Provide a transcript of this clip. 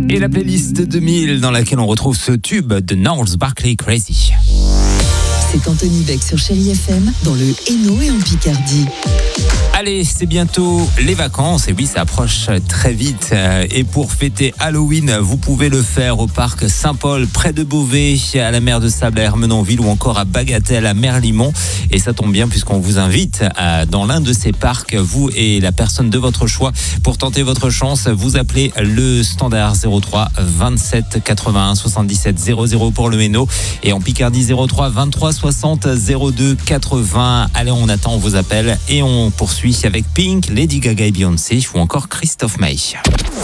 Et la playlist 2000 dans laquelle on retrouve ce tube de Gnarls Barkley, Crazy. C'est Anthony Beck sur Chérie FM dans le Hainaut et en Picardie. Allez, c'est bientôt les vacances et oui, ça approche très vite. Et pour fêter Halloween, vous pouvez le faire au parc Saint-Paul, près de Beauvais, à la mer de Sable, à Ermenonville ou encore à Bagatelle, à Merlimont. Et ça tombe bien puisqu'on vous invite dans l'un de ces parcs, vous et la personne de votre choix. Pour tenter votre chance, vous appelez le standard 03 27 81 77 00 pour le Hainaut et en Picardie 03 23 60 02 80. Allez, on attend vos appels et on poursuit avec Pink, Lady Gaga et Beyoncé ou encore Christophe Maé.